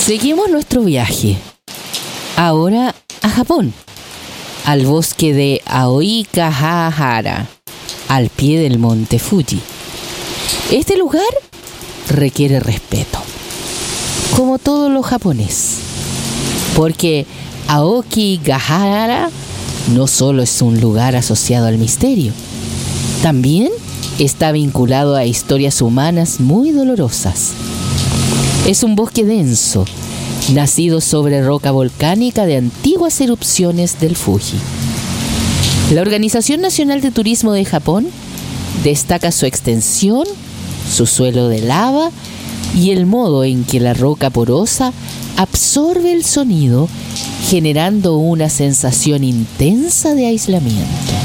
Seguimos nuestro viaje, ahora a Japón, al bosque de Aokigahara, al pie del monte Fuji. Este lugar requiere respeto, como todo lo japonés, porque Aokigahara no solo es un lugar asociado al misterio, también está vinculado a historias humanas muy dolorosas. Es un bosque denso, nacido sobre roca volcánica de antiguas erupciones del Fuji. La Organización Nacional de Turismo de Japón destaca su extensión, su suelo de lava y el modo en que la roca porosa absorbe el sonido, generando una sensación intensa de aislamiento.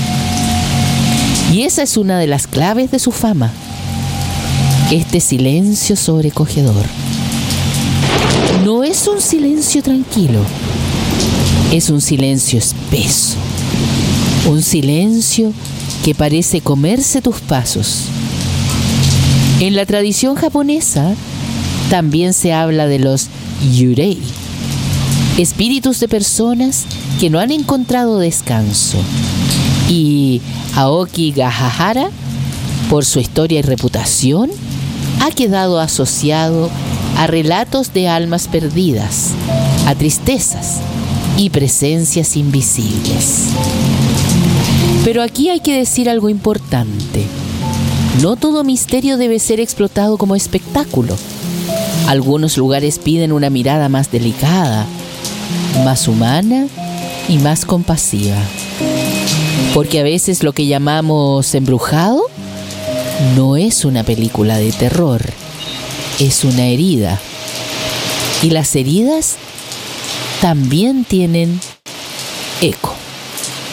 Y esa es una de las claves de su fama, este silencio sobrecogedor. No es un silencio tranquilo, es un silencio espeso, un silencio que parece comerse tus pasos. En la tradición japonesa también se habla de los yurei, espíritus de personas que no han encontrado descanso, y Aokigahara, por su historia y reputación, ha quedado asociado a relatos de almas perdidas, a tristezas y presencias invisibles. Pero aquí hay que decir algo importante. No todo misterio debe ser explotado como espectáculo. Algunos lugares piden una mirada más delicada, más humana y más compasiva. Porque a veces lo que llamamos embrujado no es una película de terror, es una herida. Y las heridas también tienen eco.